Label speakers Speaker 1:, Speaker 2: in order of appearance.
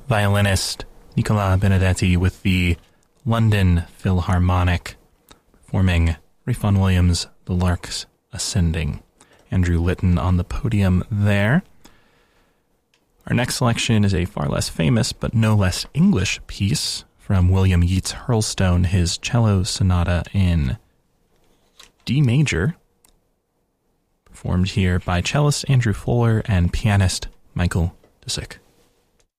Speaker 1: violinist Nicola Benedetti with the London Philharmonic, performing Ralph Vaughan Williams' The Larks Ascending. Andrew Litton on the podium there. Our next selection is a far less famous but no less English piece from William Yeats Hurlstone, his cello sonata in D major, performed here by cellist Andrew Fuller and pianist Michael Disick.